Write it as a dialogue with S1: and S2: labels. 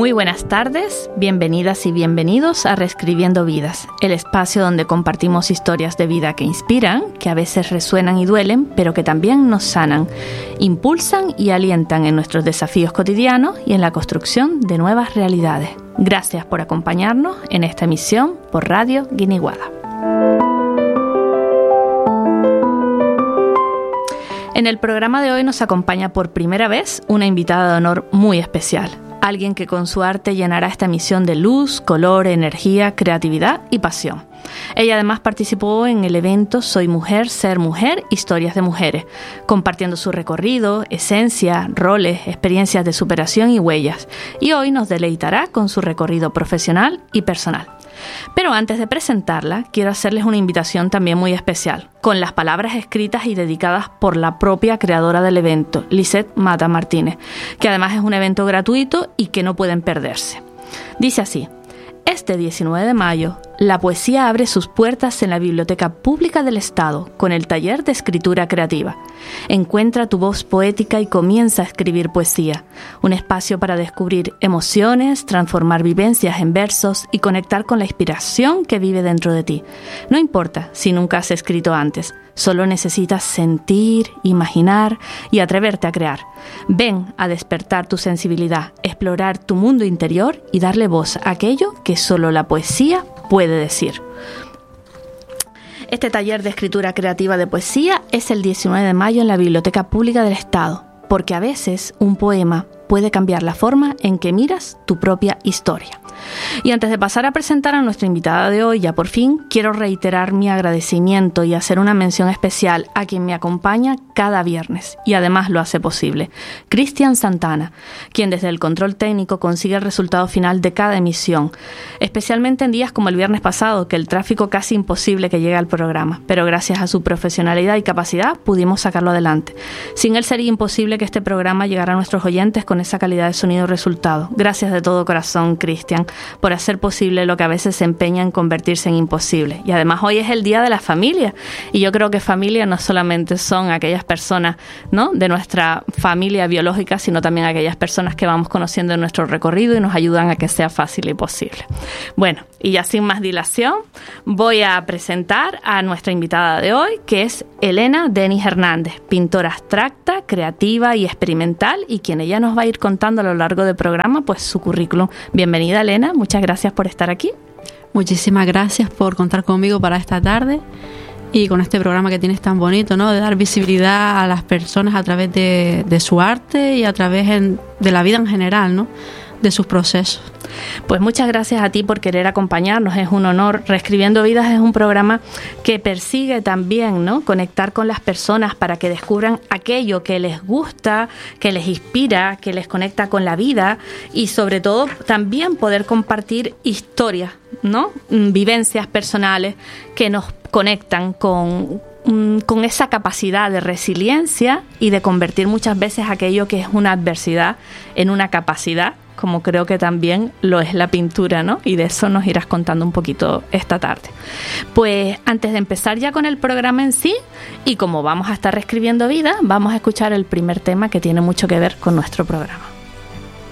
S1: Muy buenas tardes, bienvenidas y bienvenidos a Reescribiendo Vidas, el espacio donde compartimos historias de vida que inspiran, que a veces resuenan y duelen, pero que también nos sanan, impulsan y alientan en nuestros desafíos cotidianos y en la construcción de nuevas realidades. Gracias por acompañarnos en esta emisión por Radio Guiniguada. En el programa de hoy nos acompaña por primera vez una invitada de honor muy especial. Alguien que con su arte llenará esta emisión de luz, color, energía, creatividad y pasión. Ella además participó en el evento Soy Mujer, Ser Mujer, Historias de Mujeres, compartiendo su recorrido, esencia, roles, experiencias de superación y huellas. Y hoy nos deleitará con su recorrido profesional y personal. Pero antes de presentarla, quiero hacerles una invitación también muy especial, con las palabras escritas y dedicadas por la propia creadora del evento, Lisette Mata Martínez, que además es un evento gratuito y que no pueden perderse. Dice así: este 19 de mayo, la poesía abre sus puertas en la Biblioteca Pública del Estado con el taller de escritura creativa. Encuentra tu voz poética y comienza a escribir poesía. Un espacio para descubrir emociones, transformar vivencias en versos y conectar con la inspiración que vive dentro de ti. No importa si nunca has escrito antes, solo necesitas sentir, imaginar y atreverte a crear. Ven a despertar tu sensibilidad, explorar tu mundo interior y darle voz a aquello que solo la poesía puede decir. Este taller de escritura creativa de poesía es el 19 de mayo en la Biblioteca Pública del Estado, porque a veces un poema puede cambiar la forma en que miras tu propia historia. Y antes de pasar a presentar a nuestra invitada de hoy, ya por fin, quiero reiterar mi agradecimiento y hacer una mención especial a quien me acompaña cada viernes y además lo hace posible, Cristian Santana, quien desde el control técnico consigue el resultado final de cada emisión, especialmente en días como el viernes pasado, que el tráfico casi imposible que llegue al programa, pero gracias a su profesionalidad y capacidad pudimos sacarlo adelante. Sin él sería imposible que este programa llegara a nuestros oyentes con esa calidad de sonido y resultado. Gracias de todo corazón, Cristian, por hacer posible lo que a veces se empeña en convertirse en imposible. Y además hoy es el Día de la Familia, y yo creo que familia no solamente son aquellas personas, ¿no?, de nuestra familia biológica, sino también aquellas personas que vamos conociendo en nuestro recorrido y nos ayudan a que sea fácil y posible. Bueno, y ya sin más dilación, voy a presentar a nuestra invitada de hoy, que es Elena Denis Hernández, pintora abstracta, creativa y experimental, y quien ella nos va a ir contando a lo largo del programa pues su currículum. Bienvenida, Elena, muchas gracias por estar aquí.
S2: Muchísimas gracias por contar conmigo para esta tarde y con este programa que tienes tan bonito, ¿no?, de dar visibilidad a las personas a través de su arte y a través de la vida en general, ¿no?, de sus procesos.
S1: Pues muchas gracias a ti por querer acompañarnos, es un honor. Reescribiendo Vidas es un programa que persigue también, ¿no?, conectar con las personas para que descubran aquello que les gusta, que les inspira, que les conecta con la vida y sobre todo también poder compartir historias, ¿no?, vivencias personales que nos conectan con esa capacidad de resiliencia y de convertir muchas veces aquello que es una adversidad en una capacidad, como creo que también lo es la pintura, ¿no? Y de eso nos irás contando un poquito esta tarde. Pues antes de empezar ya con el programa en sí, y como vamos a estar reescribiendo vida, vamos a escuchar el primer tema que tiene mucho que ver con nuestro programa.